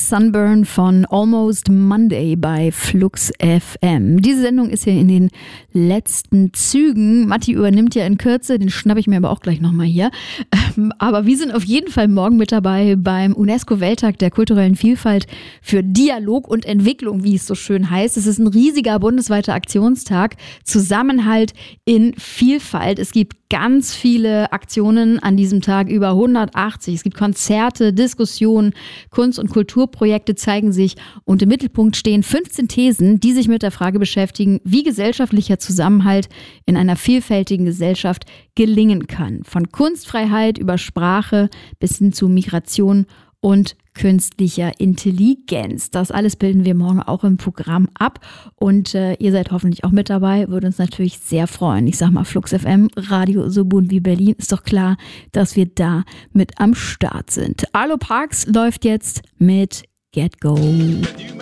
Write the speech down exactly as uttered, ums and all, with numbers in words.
Sunburn von Almost Monday bei Flux F M. Diese Sendung ist hier in den letzten Zügen. Matti übernimmt ja in Kürze, den schnappe ich mir aber auch gleich nochmal hier. Aber wir sind auf jeden Fall morgen mit dabei beim UNESCO-Welttag der kulturellen Vielfalt für Dialog und Entwicklung, wie es so schön heißt. Es ist ein riesiger bundesweiter Aktionstag. Zusammenhalt in Vielfalt. Es gibt ganz viele Aktionen an diesem Tag, über hundertachtzig. Es gibt Konzerte, Diskussionen, Kunst- und Kulturprojekte zeigen sich und im Mittelpunkt stehen fünfzehn Thesen, die sich mit der Frage beschäftigen, wie gesellschaftlicher Zusammenhalt in einer vielfältigen Gesellschaft gelingen kann. Von Kunstfreiheit über Sprache bis hin zu Migration und künstlicher Intelligenz. Das alles bilden wir morgen auch im Programm ab und äh, ihr seid hoffentlich auch mit dabei, würde uns natürlich sehr freuen. Ich sag mal, Flux F M, Radio so bunt wie Berlin, ist doch klar, dass wir da mit am Start sind. Arlo Parks läuft jetzt mit Get Go.